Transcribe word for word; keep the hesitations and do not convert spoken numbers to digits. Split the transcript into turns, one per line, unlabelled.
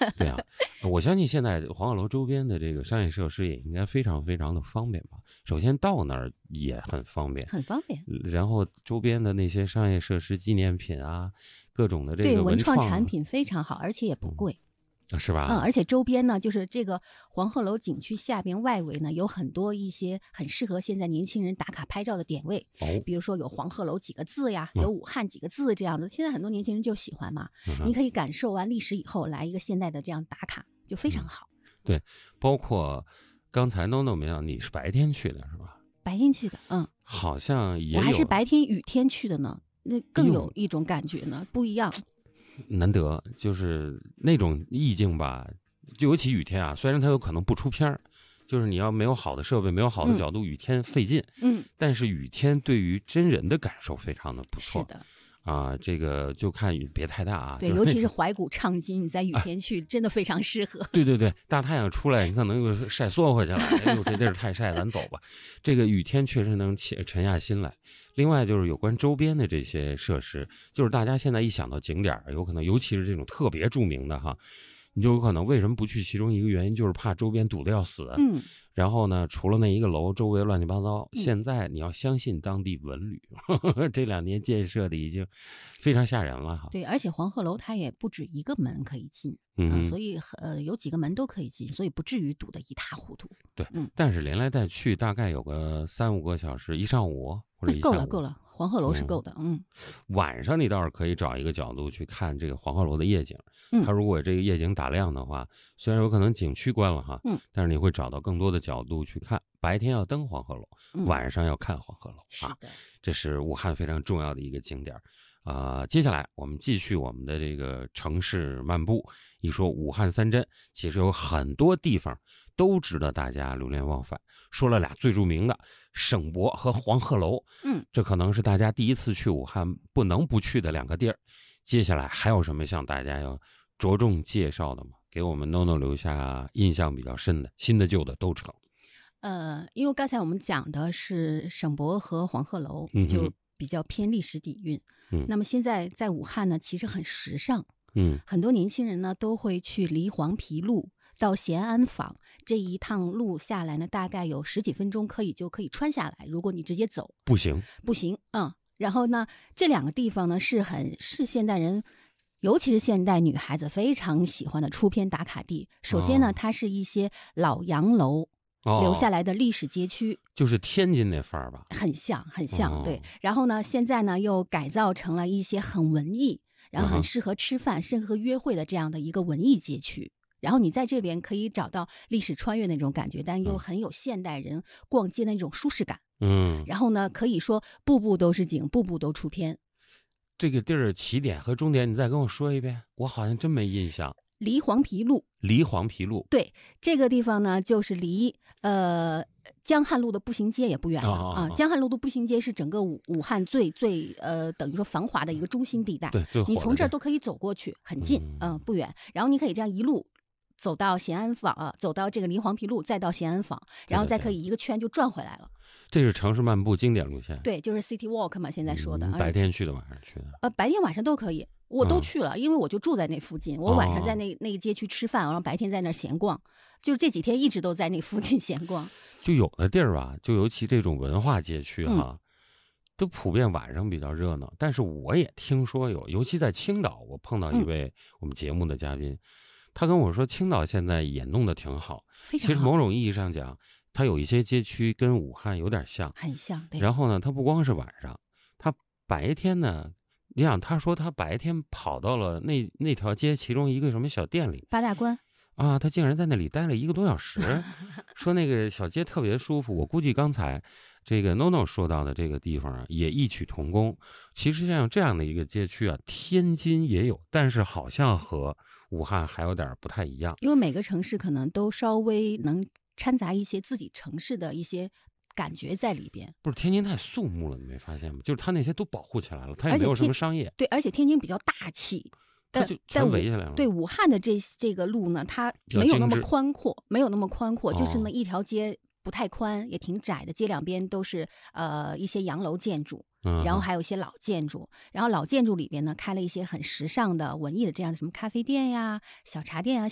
对啊，我相信现在黄鹤楼周边的这个商业设施也应该非常非常的方便吧。首先到那儿也很方便，
很方便。
然后周边的那些商业设施、纪念品啊，各种的这
对，
个
文
创啊
创产品非常好，而且也不贵。
嗯、是吧？
嗯，而且周边呢，就是这个黄鹤楼景区下边外围呢，有很多一些很适合现在年轻人打卡拍照的点位。
哦，
比如说有黄鹤楼几个字呀，
嗯、
有武汉几个字这样的。现在很多年轻人就喜欢嘛，嗯、你可以感受完历史以后，来一个现代的这样打卡，就非常好。
嗯、对，包括刚才 NONO 没想你是白天去的是吧？
白天去的，嗯，
好像也有，
我还是白天雨天去的呢，那更有一种感觉呢，不一样。
难得，就是那种意境吧。就尤其雨天啊，虽然它有可能不出片儿，就是你要没有好的设备，没有好的角度，嗯、雨天费劲。
嗯，
但是雨天对于真人的感受非常的不错。
是的。
啊，这个就看雨别太大啊。
对，尤其是怀古唱金，你在雨天去，啊、真的非常适合。
对对对，大太阳出来，你可能又晒缩回去了。哎呦，这地儿太晒，咱走吧。这个雨天确实能沉下心来。另外就是有关周边的这些设施，就是大家现在一想到景点，有可能尤其是这种特别著名的哈。你就有可能为什么不去？其中一个原因就是怕周边堵得要死。
嗯，
然后呢，除了那一个楼，周围乱七八糟。嗯、现在你要相信当地文旅，呵呵这两年建设的已经非常吓人了哈。
对，而且黄鹤楼它也不止一个门可以进，嗯、呃，所以呃有几个门都可以进，所以不至于堵得一塌糊涂。
对，嗯，但是连来带去大概有个三五个小时，一上午或者一下午。
够了，够了。黄鹤楼是够的，嗯，
晚上你倒是可以找一个角度去看这个黄鹤楼的夜景，嗯，它如果这个夜景打亮的话，虽然有可能景区关了哈，嗯，但是你会找到更多的角度去看。白天要登黄鹤楼，嗯、晚上要看黄鹤楼，
是的，
这是武汉非常重要的一个景点。啊、呃，接下来我们继续我们的这个城市漫步。一说武汉三镇，其实有很多地方都值得大家流连忘返。说了俩最著名的，省博和黄鹤楼，
嗯，
这可能是大家第一次去武汉不能不去的两个地儿。接下来还有什么向大家要着重介绍的吗？给我们 NONO 留下印象比较深的，新的旧的都成。
呃，因为刚才我们讲的是省博和黄鹤楼，
嗯、
就比较偏历史底蕴。
嗯，
那么现在在武汉呢，其实很时尚。
嗯，
很多年轻人呢都会去离黄陂路到咸安坊，这一趟路下来呢，大概有十几分钟可以就可以穿下来。如果你直接走，
不行，
不行，嗯。然后呢，这两个地方呢是很是现代人，尤其是现代女孩子非常喜欢的出片打卡地。首先呢，哦、它是一些老洋楼。留下来的历史街区、
哦、就是天津那范儿吧，
很像很像、
哦、
对。然后呢，现在呢又改造成了一些很文艺，然后很适合吃饭、适合约会的这样的一个文艺街区。然后你在这边可以找到历史穿越那种感觉，但又很有现代人逛街的那种舒适感。
嗯，
然后呢，可以说步步都是景，步步都出片。
这个地儿起点和终点，你再跟我说一遍，我好像真没印象。
离黄陂路，
离黄陂路，
对，这个地方呢，就是离呃江汉路的步行街也不远了、哦、啊。江汉路的步行街是整个武武汉最最呃等于说繁华的一个中心地带，
对，
你从这儿都可以走过去，很近，嗯、呃，不远。然后你可以这样一路走到咸安坊啊，走到这个离黄陂路，再到咸安坊，然后再可以一个圈就转回来了。
这是城市漫步经典路线，
对，就是 City Walk 嘛，现在说的。
嗯、白天去的，晚上去的？
呃，白天晚上都可以。我都去了、嗯，因为我就住在那附近。我晚上在那、哦、那个街区吃饭，然后白天在那儿闲逛，就是这几天一直都在那附近闲逛。
就有的地儿吧，就尤其这种文化街区哈、嗯，都普遍晚上比较热闹。但是我也听说有，尤其在青岛，我碰到一位我们节目的嘉宾，嗯、他跟我说，青岛现在也弄得挺好。
非常好。
其实某种意义上讲，它有一些街区跟武汉有点像，
很像。对。
然后呢，它不光是晚上，它白天呢。你想，他说他白天跑到了那那条街其中一个什么小店里，
八大关
啊，他竟然在那里待了一个多小时，说那个小街特别舒服。我估计刚才这个 NONO 说到的这个地方啊，也异曲同工。其实像这样的一个街区啊，天津也有，但是好像和武汉还有点不太一样，
因为每个城市可能都稍微能掺杂一些自己城市的一些感觉在里边。
不是，天津太肃穆了，你没发现吗？就是它那些都保护起来了，它也没有什么商业。
对，而且天津比较大气，
它就全围起来了。
对，武汉的这这个路呢，它没有那么宽阔，没有那么宽阔，
哦、
就是那么一条街不太宽，也挺窄的，街两边都是呃一些洋楼建筑。
嗯、
然后还有一些老建筑，然后老建筑里边呢开了一些很时尚的文艺的这样的什么咖啡店呀、小茶店啊。